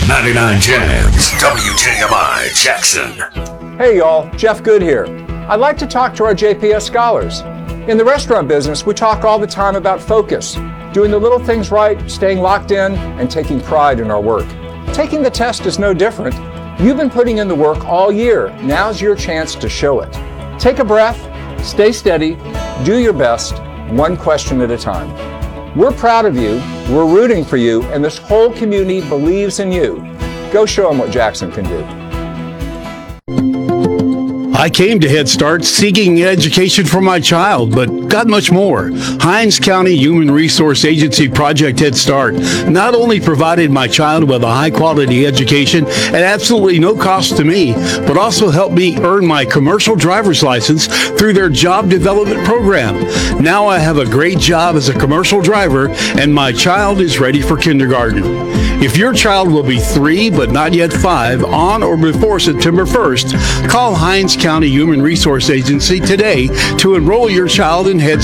99 Jams, WJMI Jackson. Hey y'all, Jeff Good here. I'd like to talk to our JPS scholars. In the restaurant business, we talk all the time about focus, doing the little things right, staying locked in, and taking pride in our work. Taking the test is no different. You've been putting in the work all year. Now's your chance to show it. Take a breath, stay steady, do your best, one question at a time. We're proud of you, we're rooting for you, and this whole community believes in you. Go show them what Jackson can do. I came to Head Start seeking education for my child, but got much more. Hinds County Human Resource Agency Project Head Start not only provided my child with a high-quality education at absolutely no cost to me, but also helped me earn my commercial driver's license through their job development program. Now I have a great job as a commercial driver, and my child is ready for kindergarten. If your child will be 3 but not yet 5 on or before September 1st, call Hinds County Human Resource Agency today to enroll your child in Head